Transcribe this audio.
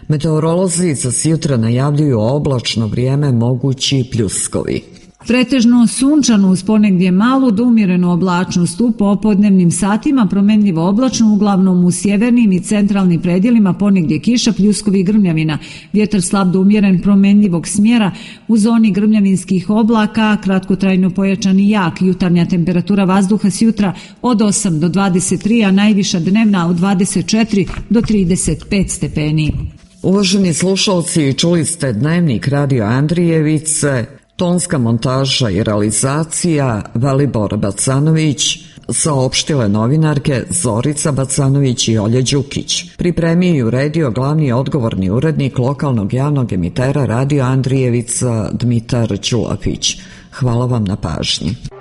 Meteorolozi za sjutra najavljuju oblačno vrijeme, mogući pljuskovi. Pretežno sunčano uz ponegdje malu do umjerenu oblačnost u popodnevnim satima, promenljivo oblačno uglavnom u sjevernim i centralnim predjelima, ponegdje kiša, pljuskovi i grmljavina. Vjetar slab do umjeren promenljivog smjera, u zoni grmljavinskih oblaka kratkotrajno pojačan i jak. Jutarnja temperatura vazduha sjutra od 8 do 23, a najviša dnevna od 24 do 35 stepeni. Uvaženi slušalci, čuli ste Dnevnik Radio Andrijevice. Tonska montaža i realizacija Velibor Bacanović, saopštile novinarke Zorica Bacanović i Olja Đukić. Pripremio i uredio glavni odgovorni urednik lokalnog javnog emitera Radio Andrijevica Dmitar Ćulapić. Hvala vam na pažnji.